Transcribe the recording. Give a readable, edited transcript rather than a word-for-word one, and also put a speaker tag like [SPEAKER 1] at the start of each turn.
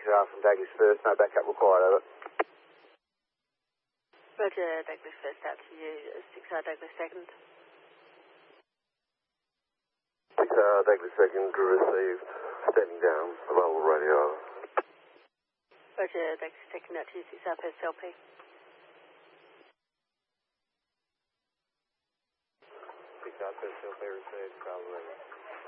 [SPEAKER 1] from Douglas First, no backup required, over.
[SPEAKER 2] Roger, Douglas First out to you, 6R Douglas Second.
[SPEAKER 3] 6R Douglas Second received, standing down, available radio, over.
[SPEAKER 2] Roger, Douglas Second out to you, 6R First LP.
[SPEAKER 3] 6R First LP received, available radio.